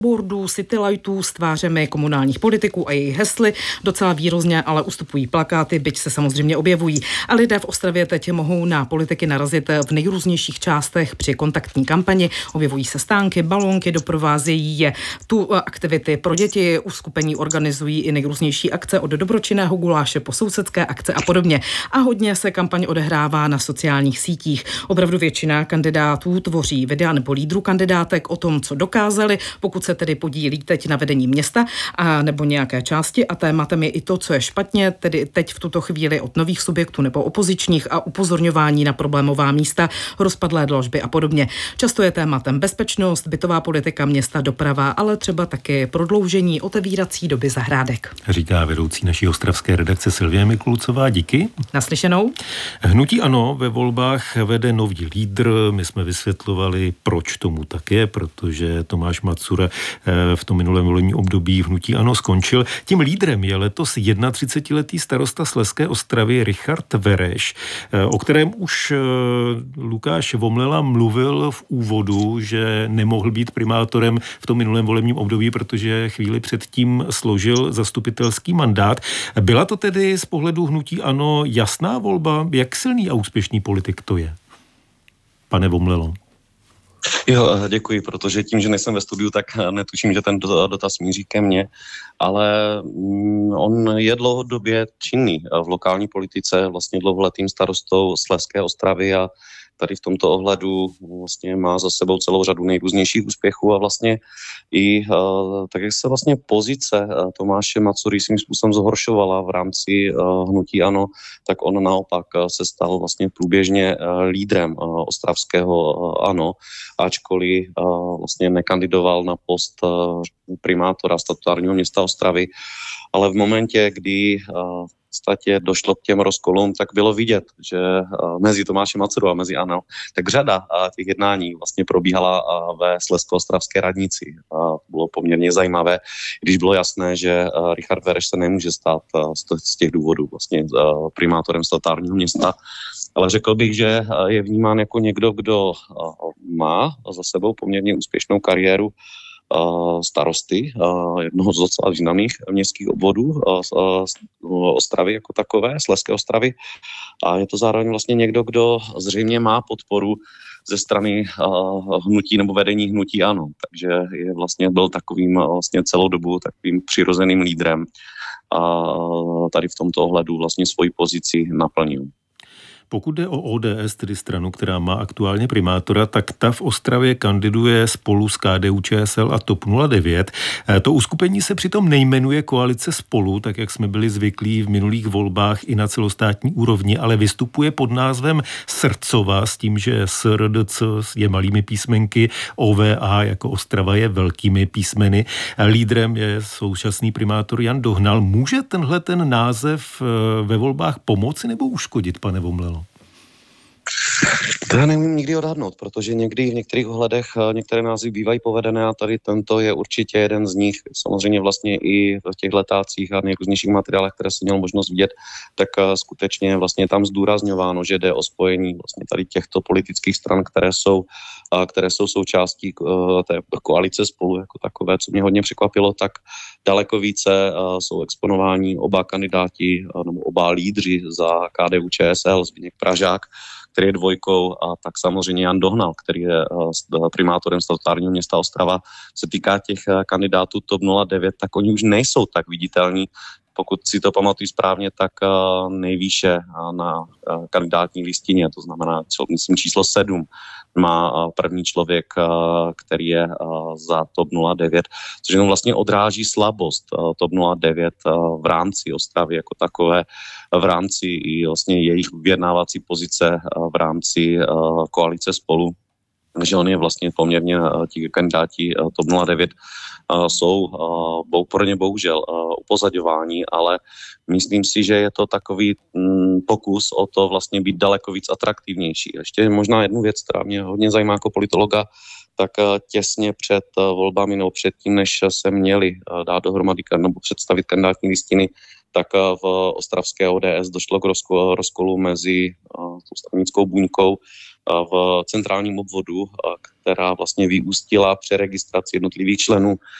billboardů, citylightů s tvářemi komunálních politiků a jejich hesly. Docela výrazně ale ustupují plakáty, byť se samozřejmě objevují. A lidé v Ostravě teď mohou na politiky narazit v nejrůznějších částech při kontaktní kampani. Objevují se stánky, balónky, doprovázejí je tu aktivity pro děti, uskupení organizují i nejrůznější akce od dobročinného guláše po sousedské akce a podobně. A hodně se kampaň odehrává na sociálních sítích. Opravdu většina kandidátů tvoří videa nebo lídrů kandidátek o tom, co dokázali, pokud se tedy podílí teď na vedení města a nebo nějaké části, a tématem je i to, co je špatně, tedy teď v tuto chvíli od nových subjektů nebo opozičních, a upozorňování na problémová místa, rozpadlé dlažby a podobně. Často je tématem bezpečnost, bytová politika města, doprava, ale třeba taky prodloužení otevírací doby zahrádek. Říká vedoucí naší ostravské redakce Silvie Mikulcová. Díky. Naslyšenou. Hnutí ANO ve volbách vede nový lídr. My jsme vysvětlovali, proč tomu tak je, protože Tomáš Macura v tom minulém volebním období hnutí ANO skončil. Tím lídrem je letos 31letý starosta Slezské Ostravy Richard Vereš, o kterém už Lukáš Vomlela mluvil v úvodu, že nemohl být primátorem v tom minulém volebním období, protože chvíli předtím složil zastupitelský mandát. Byla to tedy z pohledu hnutí ANO jasná volba? Jak silný a úspěšný politik to je? Pane Vomlelo. Jo, děkuji, protože tím, že nejsem ve studiu, tak netuším, že ten dotaz míří ke mně, ale on je dlouhodobě činný v lokální politice, vlastně dlouholetým starostou Slezské Ostravy a tady v tomto ohledu vlastně má za sebou celou řadu nejrůznějších úspěchů a vlastně i tak, jak se vlastně pozice Tomáše Macury svým způsobem zhoršovala v rámci hnutí ANO, tak on naopak se stal vlastně průběžně lídrem ostravského ANO, ačkoliv vlastně nekandidoval na post primátora statutárního města Ostravy, ale v momentě, kdy v podstatě došlo k těm rozkolům, tak bylo vidět, že mezi Tomášem Macurou a mezi ANO, tak řada těch jednání vlastně probíhala ve Slezsko-ostravské radnici. A bylo poměrně zajímavé, když bylo jasné, že Richard Vereš se nemůže stát z těch důvodů vlastně primátorem statutárního města, ale řekl bych, že je vnímán jako někdo, kdo má za sebou poměrně úspěšnou kariéru starosty, jednoho z docela významných městských obvodů Ostravy jako takové, Slezské Ostravy. A je to zároveň vlastně někdo, kdo zřejmě má podporu ze strany hnutí nebo vedení hnutí ANO. Takže je vlastně byl takovým vlastně celou dobu takovým přirozeným lídrem a tady v tomto ohledu vlastně svoji pozici naplnil. Pokud jde o ODS, tedy stranu, která má aktuálně primátora, tak ta v Ostravě kandiduje spolu s KDU-ČSL a TOP 09. To uskupení se přitom nejmenuje Koalice Spolu, tak jak jsme byli zvyklí v minulých volbách i na celostátní úrovni, ale vystupuje pod názvem Srdcova s tím, že SRDC je malými písmenky, OVA jako Ostrava je velkými písmeny. Lídrem je současný primátor Jan Dohnal. Může tenhle ten název ve volbách pomoci nebo uškodit, pane Vomlelo? To já nevím nikdy odhadnout, protože někdy v některých ohledech některé názvy bývají povedené a tady tento je určitě jeden z nich. Samozřejmě vlastně i v těch letácích a nejrůznějších materiálech, které jsem měl možnost vidět, tak skutečně vlastně tam zdůrazňováno, že jde o spojení vlastně tady těchto politických stran, které jsou součástí té koalice Spolu jako takové. Co mě hodně překvapilo, tak daleko více jsou exponováni oba kandidáti nebo oba lídři za KDU-ČSL, Zbyněk Pražák, který je dvojkou, a tak samozřejmě Jan Dohnal, který je primátorem statutárního města Ostrava. Se týká těch kandidátů TOP 09, tak oni už nejsou tak viditelní. Pokud si to pamatuju správně, tak nejvýše na kandidátní listině, to znamená, myslím, číslo 7, má první člověk, který je za TOP 09, což jenom vlastně odráží slabost TOP 09 v rámci Ostravy jako takové, v rámci i vlastně jejich vyjednávací pozice v rámci koalice Spolu. Takže on je vlastně poměrně, ti kandidáti TOP 09 jsou pro ně bohužel upozaďováni, ale myslím si, že je to takový pokus o to vlastně být daleko víc atraktivnější. Ještě možná jednu věc, která mě hodně zajímá jako politologa, tak těsně před volbami nebo předtím, než se měli dát dohromady nebo představit kandidátní listiny, tak v ostravské ODS došlo k rozkolu mezi tou stranickou buňkou v centrálním obvodu, která vlastně vyústila přeregistraci jednotlivých členů